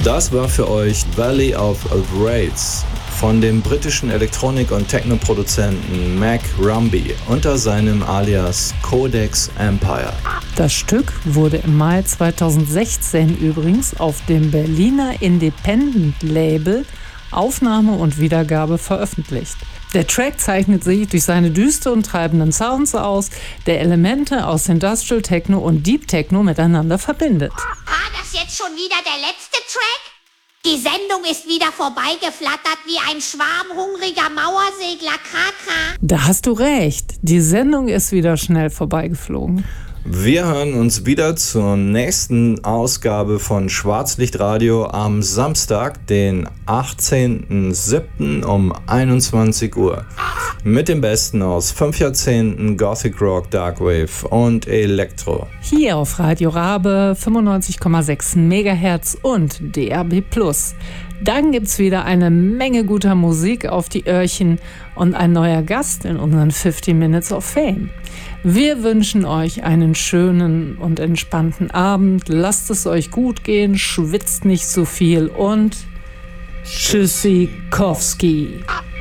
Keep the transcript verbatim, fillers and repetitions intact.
Das war für euch Valley of Wraiths von dem britischen Elektronik- und Techno-Produzenten Mac Rumby unter seinem Alias Codex Empire. Das Stück wurde im Mai zweitausendsechzehn übrigens auf dem Berliner Independent-Label Aufnahme und Wiedergabe veröffentlicht. Der Track zeichnet sich durch seine düster und treibenden Sounds aus, der Elemente aus Industrial Techno und Deep Techno miteinander verbindet. War das jetzt schon wieder der letzte Track? Die Sendung ist wieder vorbeigeflattert wie ein Schwarm hungriger Mauersegler. Kaka. Da hast du recht, die Sendung ist wieder schnell vorbeigeflogen. Wir hören uns wieder zur nächsten Ausgabe von Schwarzlichtradio am Samstag, den achtzehnten siebten um einundzwanzig Uhr. Mit dem Besten aus fünf Jahrzehnten Gothic Rock, Darkwave und Elektro. Hier auf Radio Rabe fünfundneunzig Komma sechs Megahertz und D A B plus. Dann gibt's wieder eine Menge guter Musik auf die Öhrchen und ein neuer Gast in unseren fifty Minutes of Fame. Wir wünschen euch einen schönen und entspannten Abend. Lasst es euch gut gehen, schwitzt nicht so viel und Tschüssikowski.